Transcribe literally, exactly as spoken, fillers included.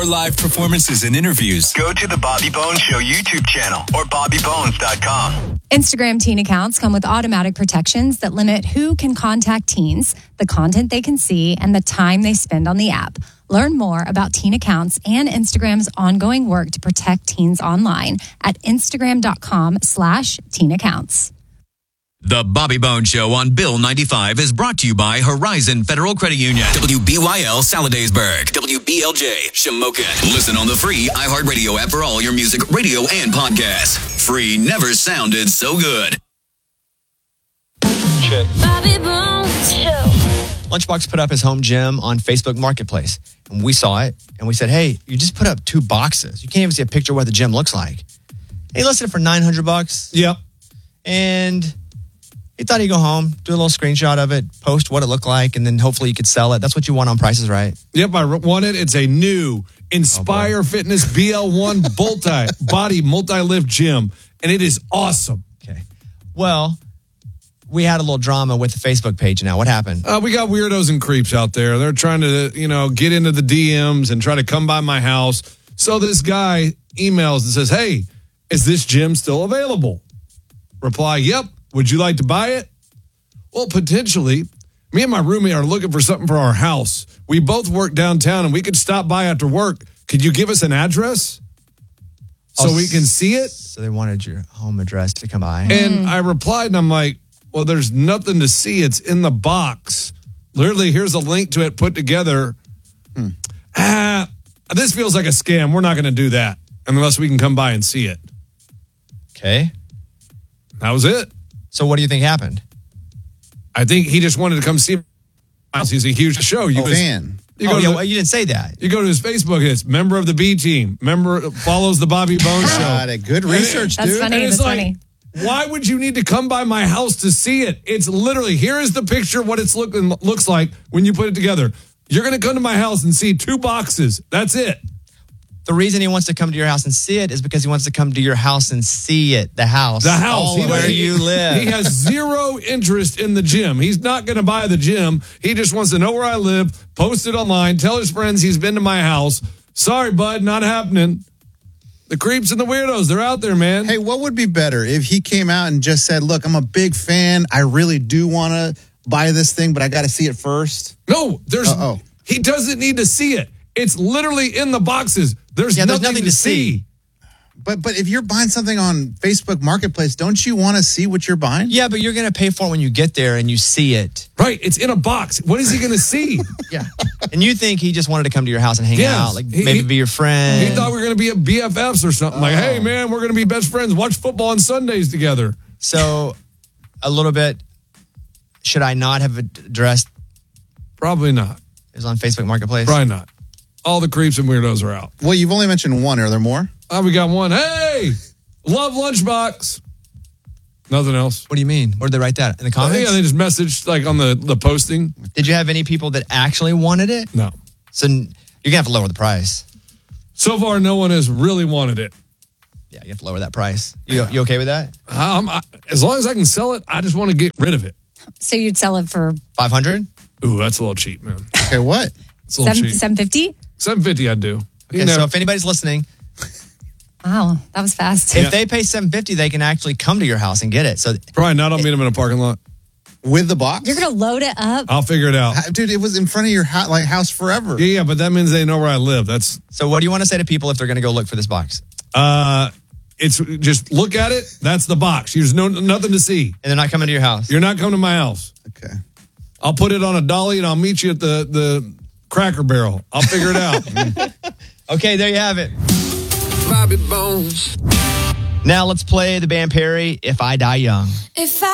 more live performances and interviews. Go to the Bobby Bones Show YouTube channel or bobby bones dot com. Instagram teen accounts come with automatic protections that limit who can contact teens, the content they can see, and the time they spend on the app. Learn more about teen accounts and Instagram's ongoing work to protect teens online at instagram.com slash teen accounts. The Bobby Bones Show on Bill ninety-five is brought to you by Horizon Federal Credit Union. W B Y L Saladasburg. W B L J Shamokin. Listen on the free iHeartRadio app for all your music, radio, and podcasts. Free never sounded so good. Bobby Bones Show. Lunchbox put up his home gym on Facebook Marketplace, and we saw it, and we said, hey, you just put up two boxes. You can't even see a picture of what the gym looks like. He listed it for nine hundred bucks. Yep. And he thought he'd go home, do a little screenshot of it, post what it looked like, and then hopefully you could sell it. That's what you want on Prices Right. Yep, I want it. It's a new Inspire oh Fitness B L one multi body multi-lift gym, and it is awesome. Okay. Well, we had a little drama with the Facebook page now. What happened? Uh, we got weirdos and creeps out there. They're trying to, you know, get into the D Ms and try to come by my house. So this guy emails and says, hey, is this gym still available? Reply, yep. Would you like to buy it? Well, potentially. Me and my roommate are looking for something for our house. We both work downtown and we could stop by after work. Could you give us an address so Oh, we can see it? So they wanted your home address to come by. And I replied and I'm like, well, there's nothing to see. It's in the box. Literally, here's a link to it put together. Hmm. Ah, this feels like a scam. We're not going to do that unless we can come by and see it. Okay. That was it. So what do you think happened? I think he just wanted to come see us. He's a huge show. You oh, just, man. You oh, go yeah, to, well, you didn't say that. You go to his Facebook, it's member of the B team, member follows the Bobby Bones Show. Got it. Good research, That's dude. funny. And it's That's like, funny. why would you need to come by my house to see it? It's literally, here is the picture, what it's looking looks like when you put it together. You're going to come to my house and see two boxes. That's it. The reason he wants to come to your house and see it is because he wants to come to your house and see it, the house. The house. All He- where he- you live. He has zero interest in the gym. He's not going to buy the gym. He just wants to know where I live, post it online, tell his friends he's been to my house. Sorry, bud, not happening. The creeps and the weirdos, they're out there, man. Hey, what would be better if he came out and just said, look, I'm a big fan. I really do want to buy this thing, but I got to see it first? No, there's. Uh-oh. He doesn't need to see it. It's literally in the boxes. There's, Yeah, nothing, there's nothing to to see. see. But but if you're buying something on Facebook Marketplace, don't you want to see what you're buying? Yeah, but you're going to pay for it when you get there and you see it. Right, it's in a box. What is he going to see? Yeah. And you think he just wanted to come to your house and hang Yes. out, like He- maybe he- be your friend. He thought we were going to be at B F Fs or something. Like, hey, man, we're going to be best friends. Watch football on Sundays together. So, a little bit, should I not have addressed Probably not. it was on Facebook Marketplace? Probably not. All the creeps and weirdos are out. Well, you've only mentioned one. Are there more? Oh, we got one. Hey, love Lunchbox. Nothing else. What do you mean? Where did they write that? In the comments? Yeah, they just messaged like on the, the posting. Did you have any people that actually wanted it? No. So, you're going to have to lower the price. So far, no one has really wanted it. Yeah, you have to lower that price. You, you okay with that? Um, I, as long as I can sell it, I just want to get rid of it. So you'd sell it for five hundred? Ooh, that's a little cheap, man. Okay, what? It's a little seven cheap. seven fifty? seven fifty I'd do. Okay, You know, so if anybody's listening, Wow, that was fast. if they pay seven fifty, they can actually come to your house and get it. So probably not. I'll meet them in a parking lot. With the box? You're going to load it up? I'll figure it out. Ha- Dude, it was in front of your ho- like house forever. Yeah, yeah, but that means they know where I live. That's So what do you want to say to people if they're going to go look for this box? uh, it's just look at it. That's the box. There's no nothing to see. And they're not coming to your house? You're not coming to my house. Okay. I'll put it on a dolly and I'll meet you at the the Cracker Barrel. I'll figure it out. Okay, there you have it. Bobby Bones. Now let's play the band Perry, If I Die Young. If I